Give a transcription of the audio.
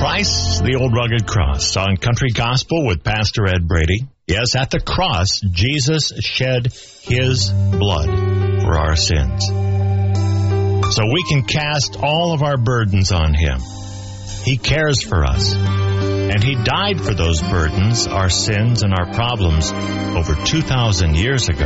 Christ, the Old Rugged Cross on Country Gospel with Pastor Ed Brady. Yes, at the cross, Jesus shed his blood for our sins. So we can cast all of our burdens on him. He cares for us. And he died for those burdens, our sins, and our problems over 2,000 years ago.